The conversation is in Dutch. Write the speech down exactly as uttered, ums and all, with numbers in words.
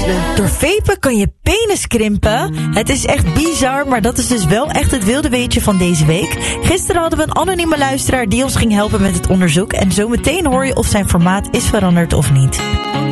Door vapen kan je penis krimpen. Het is echt bizar, maar dat is dus wel echt het wilde weetje van deze week. Gisteren hadden we een anonieme luisteraar die ons ging helpen met het onderzoek. En zometeen hoor je of zijn formaat is veranderd of niet.